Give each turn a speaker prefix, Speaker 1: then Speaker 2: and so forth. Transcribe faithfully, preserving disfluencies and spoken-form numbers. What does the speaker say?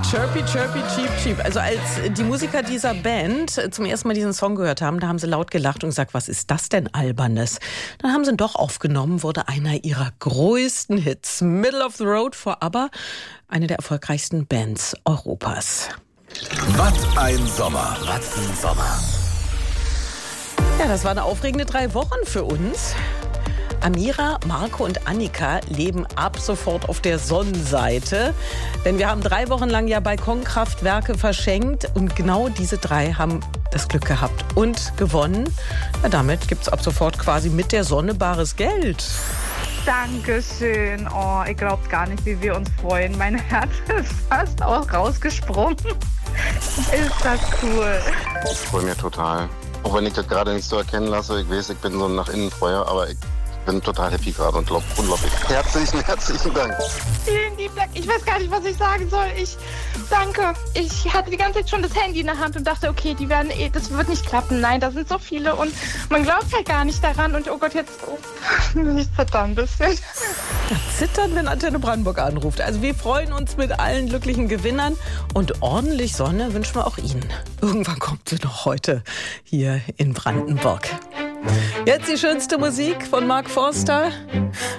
Speaker 1: Chirpy, chirpy, cheep, cheep. Also als die Musiker dieser Band zum ersten Mal diesen Song gehört haben, da haben sie laut gelacht und gesagt, was ist das denn Albernes? Dann haben sie ihn doch aufgenommen, wurde einer ihrer größten Hits. Middle of the Road for ABBA, eine der erfolgreichsten Bands Europas.
Speaker 2: Was ein Sommer, was ein Sommer.
Speaker 1: Ja, das waren aufregende drei Wochen für uns. Amira, Marco und Annika leben ab sofort auf der Sonnenseite. Denn wir haben drei Wochen lang ja Balkonkraftwerke verschenkt. Und genau diese drei haben das Glück gehabt und gewonnen. Ja, damit gibt es ab sofort quasi mit der Sonne bares Geld.
Speaker 3: Dankeschön. Oh, ihr glaubt gar nicht, wie wir uns freuen. Mein Herz ist fast auch rausgesprungen. Ist das cool.
Speaker 4: Ich freue mich total. Auch wenn ich das gerade nicht so erkennen lasse. Ich weiß, ich bin so ein nach innen Freuer, aber ich bin total happy gerade und unglaublich. Herzlichen, herzlichen Dank.
Speaker 3: Vielen lieben Dank. Ich weiß gar nicht, was ich sagen soll. Ich danke. Ich hatte die ganze Zeit schon das Handy in der Hand und dachte, okay, die werden, eh, das wird nicht klappen. Nein, da sind so viele und man glaubt halt gar nicht daran. Und oh Gott, jetzt, oh, ich zitter ein bisschen.
Speaker 1: Ja, zittern, wenn Antenne Brandenburg anruft. Also wir freuen uns mit allen glücklichen Gewinnern und ordentlich Sonne wünschen wir auch Ihnen. Irgendwann kommt sie noch heute hier in Brandenburg. Jetzt die schönste Musik von Mark Forster.